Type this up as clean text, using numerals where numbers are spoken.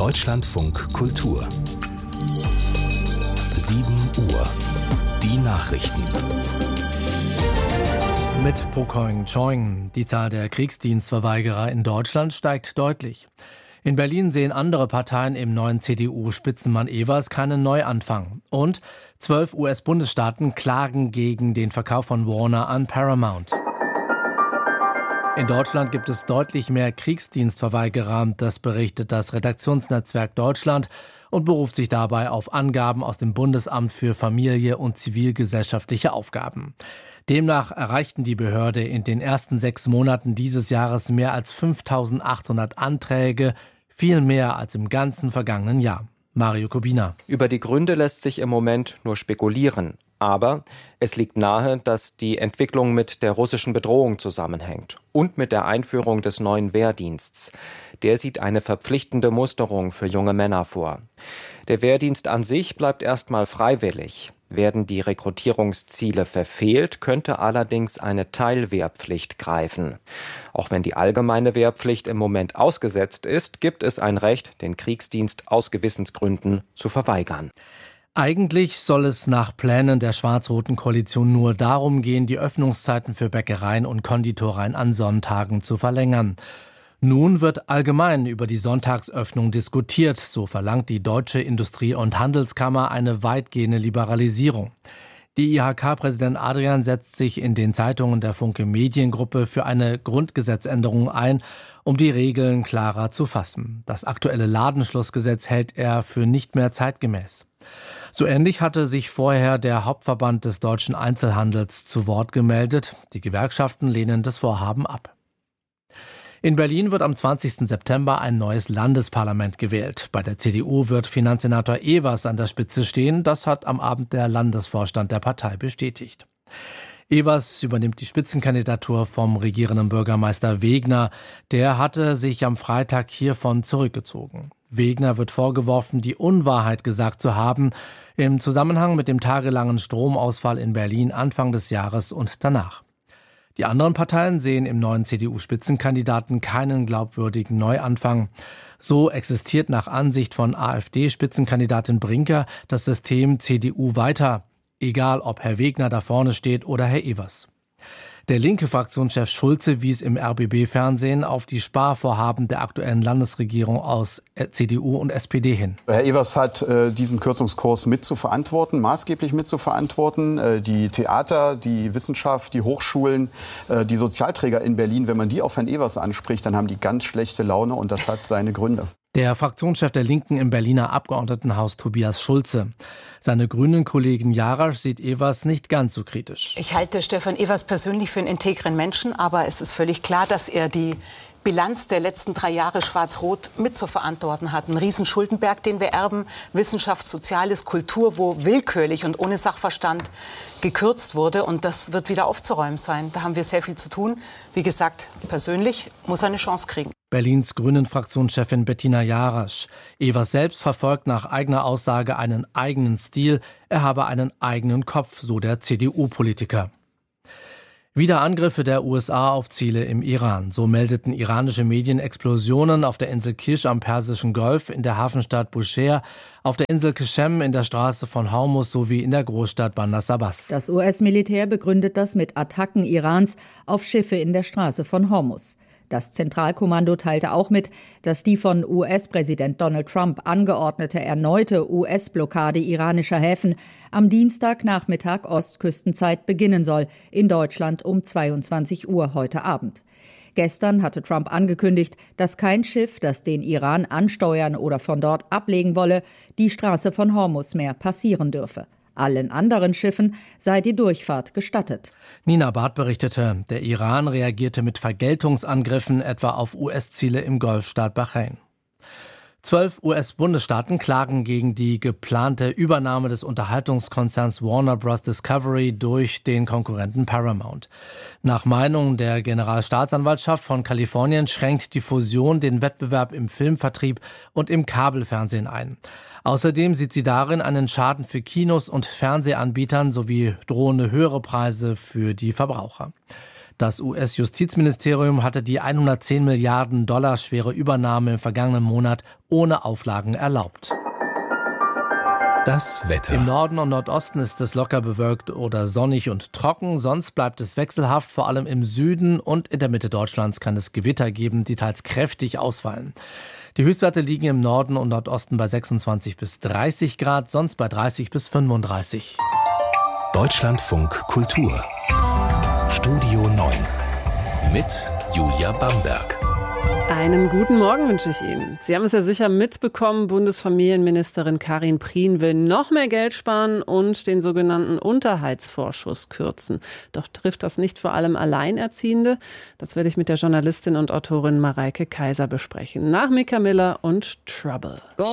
Deutschlandfunk Kultur 7 Uhr. Die Nachrichten. Mit Prokoing Choing. Die Zahl der Kriegsdienstverweigerer in Deutschland steigt deutlich. In Berlin sehen andere Parteien im neuen CDU-Spitzenmann Evers keinen Neuanfang. Und 12 US-Bundesstaaten klagen gegen den Verkauf von Warner an Paramount. In Deutschland gibt es deutlich mehr Kriegsdienstverweigerer, das berichtet das Redaktionsnetzwerk Deutschland und beruft sich dabei auf Angaben aus dem Bundesamt für Familie und zivilgesellschaftliche Aufgaben. Demnach erreichten die Behörde in den ersten 6 Monaten dieses Jahres mehr als 5.800 Anträge, viel mehr als im ganzen vergangenen Jahr. Mario Kubina. Über die Gründe lässt sich im Moment nur spekulieren. Aber es liegt nahe, dass die Entwicklung mit der russischen Bedrohung zusammenhängt und mit der Einführung des neuen Wehrdienstes. Der sieht eine verpflichtende Musterung für junge Männer vor. Der Wehrdienst an sich bleibt erstmal freiwillig. Werden die Rekrutierungsziele verfehlt, könnte allerdings eine Teilwehrpflicht greifen. Auch wenn die allgemeine Wehrpflicht im Moment ausgesetzt ist, gibt es ein Recht, den Kriegsdienst aus Gewissensgründen zu verweigern. Eigentlich soll es nach Plänen der schwarz-roten Koalition nur darum gehen, die Öffnungszeiten für Bäckereien und Konditoreien an Sonntagen zu verlängern. Nun wird allgemein über die Sonntagsöffnung diskutiert, so verlangt die Deutsche Industrie- und Handelskammer eine weitgehende Liberalisierung. Die IHK-Präsident Adrian setzt sich in den Zeitungen der Funke Mediengruppe für eine Grundgesetzänderung ein, um die Regeln klarer zu fassen. Das aktuelle Ladenschlussgesetz hält er für nicht mehr zeitgemäß. So ähnlich hatte sich vorher der Hauptverband des deutschen Einzelhandels zu Wort gemeldet. Die Gewerkschaften lehnen das Vorhaben ab. In Berlin wird am 20. September ein neues Landesparlament gewählt. Bei der CDU wird Finanzsenator Evers an der Spitze stehen. Das hat am Abend der Landesvorstand der Partei bestätigt. Evers übernimmt die Spitzenkandidatur vom regierenden Bürgermeister Wegner. Der hatte sich am Freitag hiervon zurückgezogen. Wegner wird vorgeworfen, die Unwahrheit gesagt zu haben im Zusammenhang mit dem tagelangen Stromausfall in Berlin Anfang des Jahres und danach. Die anderen Parteien sehen im neuen CDU-Spitzenkandidaten keinen glaubwürdigen Neuanfang. So existiert nach Ansicht von AfD-Spitzenkandidatin Brinker das System CDU weiter, egal ob Herr Wegner da vorne steht oder Herr Evers. Der linke Fraktionschef Schulze wies im RBB-Fernsehen auf die Sparvorhaben der aktuellen Landesregierung aus CDU und SPD hin. Herr Evers hat diesen Kürzungskurs maßgeblich mitzuverantworten. Die Theater, die Wissenschaft, die Hochschulen, die Sozialträger in Berlin, wenn man die auf Herrn Evers anspricht, dann haben die ganz schlechte Laune und das hat seine Gründe. Der Fraktionschef der Linken im Berliner Abgeordnetenhaus Tobias Schulze. Seine grünen Kollegin Jarasch sieht Evers nicht ganz so kritisch. Ich halte Stefan Evers persönlich für einen integren Menschen, aber es ist völlig klar, dass er die Bilanz der letzten 3 Jahre Schwarz-Rot mit zu verantworten hat. Ein Riesenschuldenberg, den wir erben, Wissenschaft, Soziales, Kultur, wo willkürlich und ohne Sachverstand gekürzt wurde. Und das wird wieder aufzuräumen sein. Da haben wir sehr viel zu tun. Wie gesagt, persönlich muss er eine Chance kriegen. Berlins Grünen-Fraktionschefin Bettina Jarasch. Evers selbst verfolgt nach eigener Aussage einen eigenen Stil. Er habe einen eigenen Kopf, so der CDU-Politiker. Wieder Angriffe der USA auf Ziele im Iran. So meldeten iranische Medien Explosionen auf der Insel Kish am Persischen Golf, in der Hafenstadt Bushehr, auf der Insel Qeshem, in der Straße von Hormuz sowie in der Großstadt Bandar Abbas. Das US-Militär begründet das mit Attacken Irans auf Schiffe in der Straße von Hormuz. Das Zentralkommando teilte auch mit, dass die von US-Präsident Donald Trump angeordnete erneute US-Blockade iranischer Häfen am Dienstagnachmittag Ostküstenzeit beginnen soll, in Deutschland um 22 Uhr heute Abend. Gestern hatte Trump angekündigt, dass kein Schiff, das den Iran ansteuern oder von dort ablegen wolle, die Straße von Hormuz mehr passieren dürfe. Allen anderen Schiffen sei die Durchfahrt gestattet. Nina Barth berichtete, der Iran reagierte mit Vergeltungsangriffen etwa auf US-Ziele im Golfstaat Bahrain. 12 US-Bundesstaaten klagen gegen die geplante Übernahme des Unterhaltungskonzerns Warner Bros. Discovery durch den Konkurrenten Paramount. Nach Meinung der Generalstaatsanwaltschaft von Kalifornien schränkt die Fusion den Wettbewerb im Filmvertrieb und im Kabelfernsehen ein. Außerdem sieht sie darin einen Schaden für Kinos und Fernsehanbietern sowie drohende höhere Preise für die Verbraucher. Das US-Justizministerium hatte die 110 Milliarden Dollar schwere Übernahme im vergangenen Monat ohne Auflagen erlaubt. Das Wetter. Im Norden und Nordosten ist es locker bewölkt oder sonnig und trocken. Sonst bleibt es wechselhaft. Vor allem im Süden und in der Mitte Deutschlands kann es Gewitter geben, die teils kräftig ausfallen. Die Höchstwerte liegen im Norden und Nordosten bei 26 bis 30 Grad, sonst bei 30 bis 35. Deutschlandfunk Kultur. Studio 9. Mit Julia Bamberg. Einen guten Morgen wünsche ich Ihnen. Sie haben es ja sicher mitbekommen, Bundesfamilienministerin Karin Prien will noch mehr Geld sparen und den sogenannten Unterhaltsvorschuss kürzen. Doch trifft das nicht vor allem Alleinerziehende? Das werde ich mit der Journalistin und Autorin Mareike Kaiser besprechen. Nach Mika Miller und Trouble.